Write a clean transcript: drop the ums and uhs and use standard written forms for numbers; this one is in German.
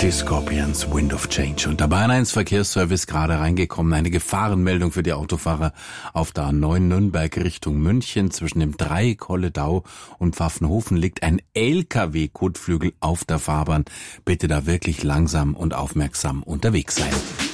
Die Scorpions, Wind of Change. Und der Bayern 1 Verkehrsservice gerade reingekommen. Eine Gefahrenmeldung für die Autofahrer auf der A9 Nürnberg Richtung München. Zwischen dem Dreieck Holledau und Pfaffenhofen liegt ein LKW-Kotflügel auf der Fahrbahn. Bitte da wirklich langsam und aufmerksam unterwegs sein.